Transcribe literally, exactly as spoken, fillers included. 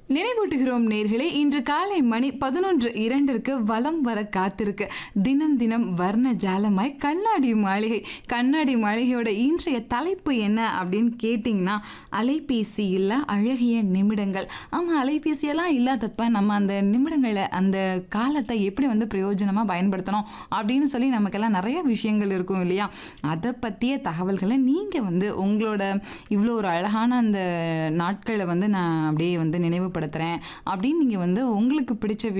நினைவூட்டுகிறோம் நேர்களே, இன்று காலை மணி பதினொன்று இரண்டிற்கு வலம் வர காத்திருக்கு தினம் தினம் வர்ண ஜாலமாய் கண்ணாடி மாளிகை. கண்ணாடி மாளிகையோட இன்றைய தலைப்பு என்ன அப்படின்னு கேட்டிங்கன்னா, அலைபேசி இல்ல அழகிய நிமிடங்கள். ஆமாம், அலைபேசியெல்லாம் இல்லாதப்ப நம்ம அந்த நிமிடங்களை அந்த காலத்தை எப்படி வந்து பிரயோஜனமாக பயன்படுத்தணும் அப்படின்னு சொல்லி நமக்கெல்லாம் நிறைய விஷயங்கள் இருக்கும் இல்லையா? அதை பற்றிய தகவல்களை நீங்கள் வந்து உங்களோட இவ்வளோ ஒரு அழகான அந்த நாட்களை வந்து நான் அப்படியே வந்து நினைவுபடுத்துகிறேன் அப்படின்னு நீங்கள் வந்து உங்களுக்கு பிடிச்ச